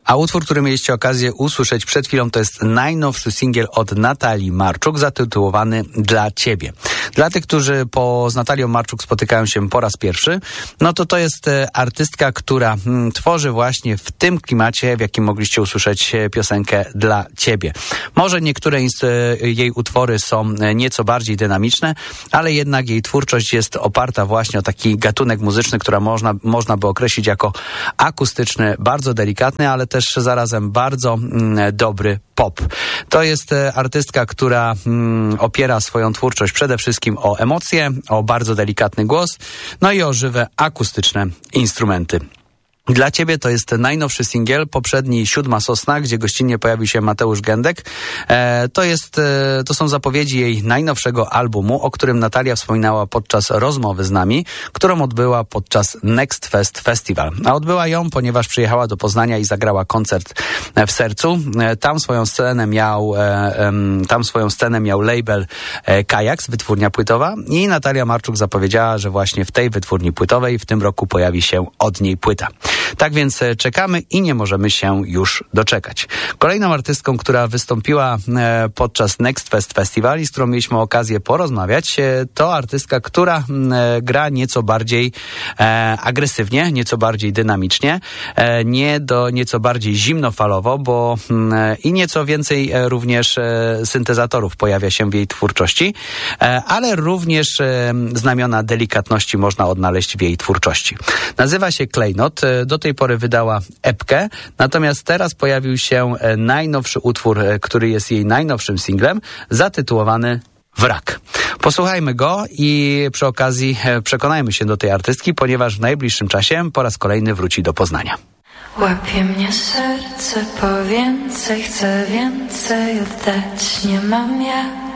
A utwór, który mieliście okazję usłyszeć przed chwilą, to jest najnowszy singiel od Natalii Marczuk, zatytułowany Dla Ciebie. Dla tych, którzy z Natalią Marczuk spotykają się po raz pierwszy, no to jest artystka, która tworzy właśnie w tym klimacie, w jakim mogliście usłyszeć piosenkę Dla Ciebie. Może niektóre jej utwory są nieco bardziej dynamiczne, ale jednak jej twórczość jest oparta właśnie o taki gatunek muzyczny, który można by określić jako akustyczny, bardzo delikatny, ale też zarazem bardzo dobry pop. To jest artystka, która opiera swoją twórczość przede wszystkim o emocje, o bardzo delikatny głos, no i o żywe, akustyczne instrumenty. Dla Ciebie to jest najnowszy singiel, poprzedni Siódma Sosna, gdzie gościnnie pojawił się Mateusz Gędek. To są zapowiedzi jej najnowszego albumu, o którym Natalia wspominała podczas rozmowy z nami, którą odbyła podczas Next Fest Festival. A odbyła ją, ponieważ przyjechała do Poznania i zagrała koncert w Sercu. Tam swoją scenę miał label Kajaks, wytwórnia płytowa, i Natalia Marczuk zapowiedziała, że właśnie w tej wytwórni płytowej w tym roku pojawi się od niej płyta. Tak więc czekamy i nie możemy się już doczekać. Kolejną artystką, która wystąpiła podczas Next Fest Festival i z którą mieliśmy okazję porozmawiać, to artystka, która gra nieco bardziej agresywnie, nieco bardziej dynamicznie, nieco bardziej zimnofalowo, bo i nieco więcej również syntezatorów pojawia się w jej twórczości, ale również znamiona delikatności można odnaleźć w jej twórczości. Nazywa się Klejnot. Do tej pory wydała epkę, natomiast teraz pojawił się najnowszy utwór, który jest jej najnowszym singlem, zatytułowany Wrak. Posłuchajmy go i przy okazji przekonajmy się do tej artystki, ponieważ w najbliższym czasie po raz kolejny wróci do Poznania. Łapie mnie serce po więcej, chcę więcej oddać, nie mam jak.